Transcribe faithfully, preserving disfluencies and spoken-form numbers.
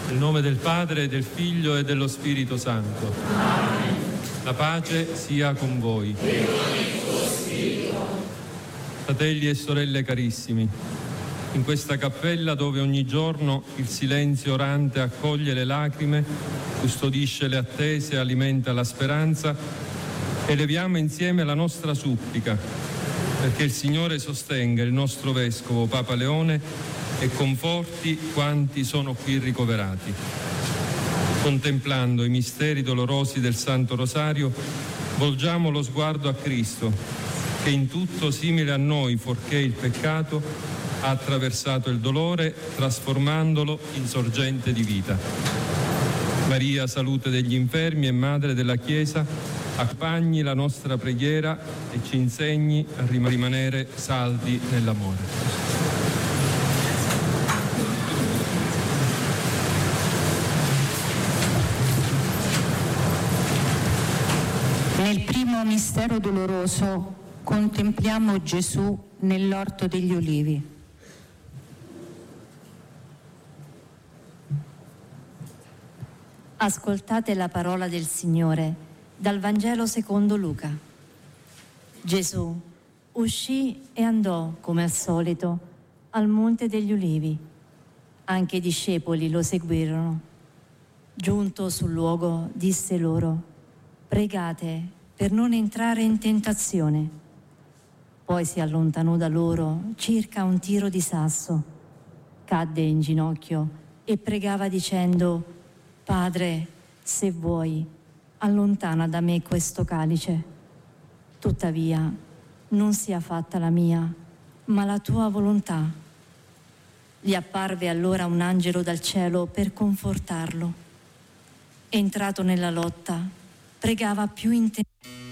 Nel nome del Padre, del Figlio e dello Spirito Santo. Amen. La pace sia con voi. E con il tuo spirito. Fratelli e sorelle carissimi, in questa cappella dove ogni giorno il silenzio orante accoglie le lacrime, custodisce le attese, alimenta la speranza, eleviamo insieme la nostra supplica perché il Signore sostenga il nostro Vescovo Papa Leone e conforti quanti sono qui ricoverati. Contemplando i misteri dolorosi del Santo Rosario, volgiamo lo sguardo a Cristo, che in tutto simile a noi, fuorché il peccato, ha attraversato il dolore, trasformandolo in sorgente di vita. Maria, salute degli infermi e Madre della Chiesa, accompagni la nostra preghiera e ci insegni a rimanere saldi nell'amore. Nel primo mistero doloroso contempliamo Gesù nell'orto degli Ulivi. Ascoltate la parola del Signore dal Vangelo secondo Luca. Gesù uscì e andò, come al solito, al Monte degli Ulivi. Anche i discepoli lo seguirono. Giunto sul luogo, disse loro: «Pregate per non entrare in tentazione». Poi si allontanò da loro circa un tiro di sasso, cadde in ginocchio e pregava dicendo: «Padre, se vuoi, allontana da me questo calice. Tuttavia, non sia fatta la mia, ma la tua volontà». Gli apparve allora un angelo dal cielo per confortarlo. Entrato nella lotta, pregava più intensamente.